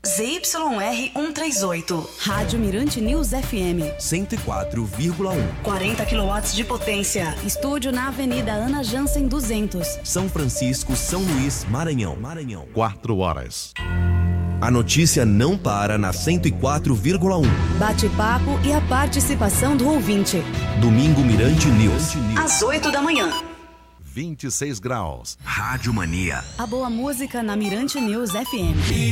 ZYR 138. Rádio Mirante News FM. 104,1. 40 kW de potência. Estúdio na Avenida Ana Jansen 200. São Francisco, São Luís, Maranhão. 4 horas. A notícia não para na 104,1. Bate-papo e a participação do ouvinte. Domingo Mirante News. Às 8 da manhã. 26 graus. Rádio Mania. A boa música na Mirante News FM.